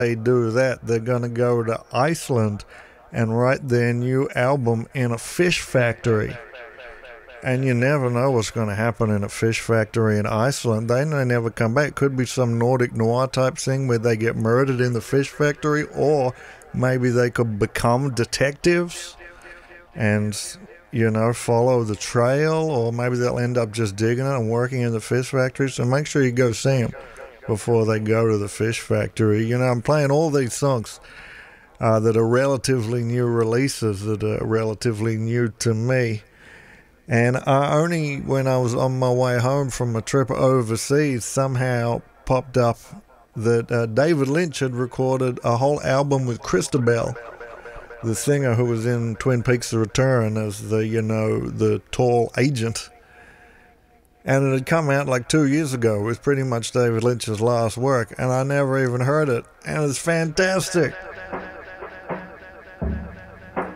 they do that, they're going to go to Iceland and write their new album in a fish factory. And you never know what's going to happen in a fish factory in Iceland. They may never come back. Could be some Nordic noir type thing where they get murdered in the fish factory, or maybe they could become detectives and, follow the trail, or maybe they'll end up just digging it and working in the fish factory. So make sure you go see them before they go to the fish factory. I'm playing all these songs that are relatively new releases, that are relatively new to me. And only when I was on my way home from a trip overseas somehow popped up that David Lynch had recorded a whole album with Christabel, the singer who was in Twin Peaks: The Return as the tall agent. And it had come out like 2 years ago. It was pretty much David Lynch's last work, and I never even heard it. And it's fantastic.